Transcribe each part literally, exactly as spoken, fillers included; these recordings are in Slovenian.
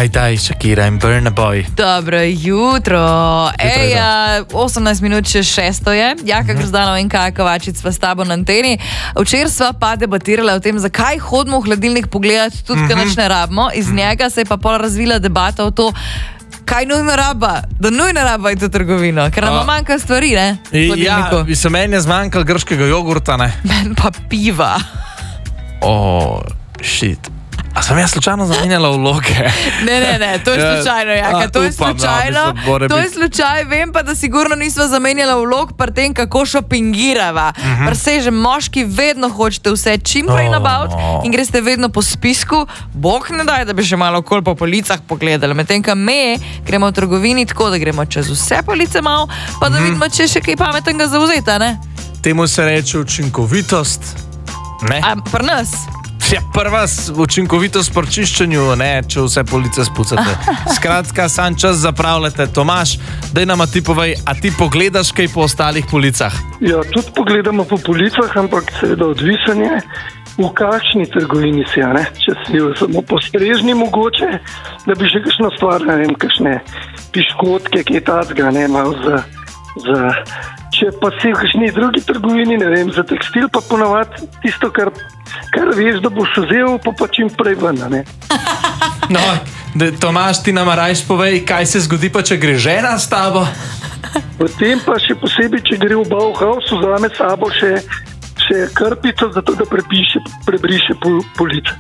Aj daj, Shakira in Burna Boy. Dobro jutro. Ej, osemnajst minut še šesto je. Jaka Grozdanov in Kaja Kovačič sva s tabo na anteni. Včeraj sva pa debatirala o tem, zakaj hodimo v hladilnik pogledati, tudi kaj nič ne rabimo. Iz njega se je pa pol razvila debata o to, kaj nujno raba, da nujno raba je to trgovino, ker nam manjka stvari, ne? Ja, bi se meni je zmanjkal grškega jogurta, ne? Men pa piva. O, shit. A sem jaz slučajno zamenjala vloge? Ne, ne, ne, to je slučajno, Jaka, to je slučajno, to je slučaj, vem pa, da sigurno nisva zamenjala vlog pri tem, kako šopingirava. Presežem, moški vedno hočete vse čim prej nabaviti in greste vedno po spisku, bog ne daj, da bi še malo okoli po policah pogledali. Medtem, ka me gremo v trgovini tako, da gremo čez vse police malo, pa da vidimo, če še kaj pametnega zauzeta, ne? Temu se reče učinkovitost, ne? A pri nas? Ja, prva učinkovitost pri čiščenju, ne, če vse police spucate. Skratka, sam čas zapravljate. Tomaž, daj nama ti povej, a ti pogledaš kaj po ostalih policah? Ja, tudi pogledamo po policah, ampak seveda odvisen je, v kakšni trgovini si, ne? Če si samo postrežni mogoče, da bi še kakšno stvar, ne vem, kakšne piškotke, kaj tacga, ne, malo za, za... Če pa si v kakšni drugi trgovini, ne vem, za tekstil, pa ponavadi tisto, kar, kar veš, da boš vzel, pa pa čim prej ven, ne? No, Tomaž, ti nam rajš povej, kaj se zgodi pa, če gre žena s tabo? Potem pa še posebej, če gre v Bauhaus, vzame sabo še, še krpico, zato da prepiše, prebriše pol, police.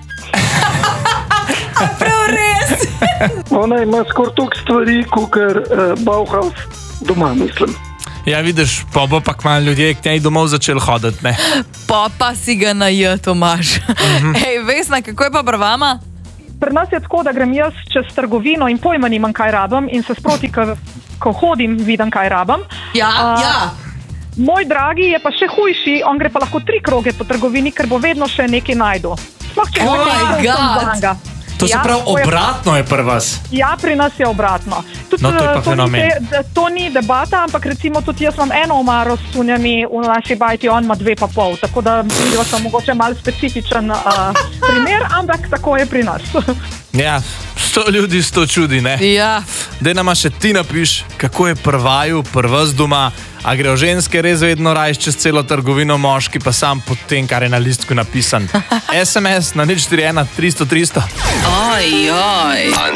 Prav res! Ona ima skoraj toliko stvari, kakor uh, Bauhaus doma, mislim. Ja, vidiš, pa bo pa kmalu ljudje k njej domov začeli hoditi, ne? Pa pa si ga na J, Tomaž. Mhm. Ej, Vesna, kako je pa pri vama? Pri nas je tako, da grem jaz čez trgovino in pojma nimam, kaj rabim in se sproti, ko, ko hodim, vidim, kaj rabim. Ja, uh, ja. Moj dragi je pa še hujši, on gre pa lahko tri kroge po trgovini, ker bo vedno še nekaj najdu. Sploh, če Oh my God! To se Ja, pravi, to je- obratno je pri vas. Ja, pri nas je obratno. Tudi, No, to je pa to, ni fenomen. te, to ni debata, ampak recimo tudi jaz imam eno omaro s cunjami, v naši bajti on ima dve pa pol, tako da je sem mogoče malo specifičen uh, primer, ampak tako je pri nas. Ja, sto ljudi, sto čudi, ne? Ja. Daj nama še ti napiš, kako je pri vaju, pri vas doma, a grejo ženske res vedno rajš čez celo trgovino, moški pa sam pod tem, kar je na listku napisan. S M S na nič štiri ena tristo tristo. Oj, oj.